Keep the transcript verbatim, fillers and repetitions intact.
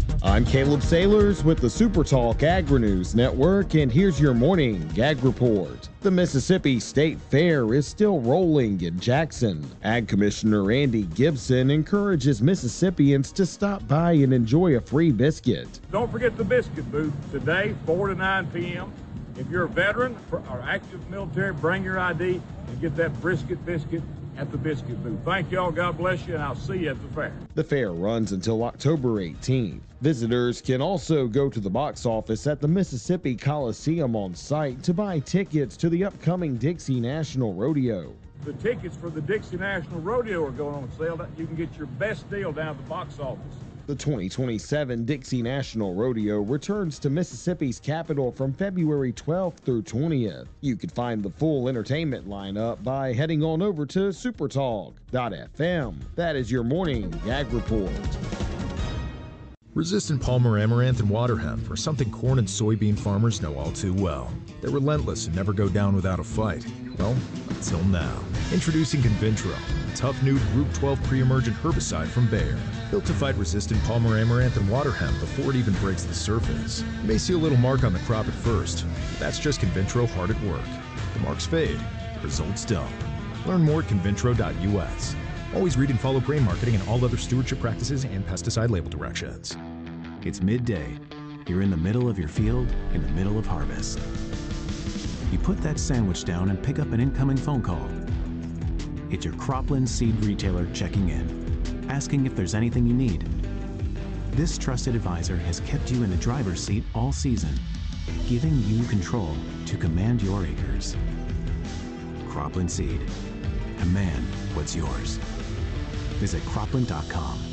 I'm Caleb Sailors with the Super Talk Agri-News Network, and here's your morning Ag Report. The Mississippi State Fair is still rolling in Jackson. Ag Commissioner Andy Gibson encourages Mississippians to stop by and enjoy a free biscuit. Don't forget the biscuit booth today, four to nine p.m. If you're a veteran or active military, bring your I D and get that brisket biscuit at the biscuit booth. Thank y'all. God bless you, and I'll see you at the fair. The fair runs until October eighteenth. Visitors can also go to the box office at the Mississippi Coliseum on site to buy tickets to the upcoming Dixie National Rodeo. The tickets for the Dixie National Rodeo are going on sale. You can get your best deal down at the box office. The twenty twenty-seven Dixie National Rodeo returns to Mississippi's capital from February twelfth through twentieth. You can find the full entertainment lineup by heading on over to supertalk dot f m. That is your morning Ag Report. Resistant Palmer Amaranth and water hemp are something corn and soybean farmers know all too well. They're relentless and never go down without a fight. Well, until now. Introducing Convintro, a tough new Group twelve pre-emergent herbicide from Bayer. Built to fight resistant Palmer Amaranth and water hemp before it even breaks the surface. You may see a little mark on the crop at first. That's just Convintro hard at work. The marks fade, the results don't. Learn more at convintro dot u s. Always read and follow grain marketing and all other stewardship practices and pesticide label directions. It's midday. You're in the middle of your field, in the middle of harvest. You put that sandwich down and pick up an incoming phone call. It's your Cropland seed retailer checking in, asking if there's anything you need. This trusted advisor has kept you in the driver's seat all season, giving you control to command your acres. Cropland Seed. Command what's yours. Visit cropland dot com.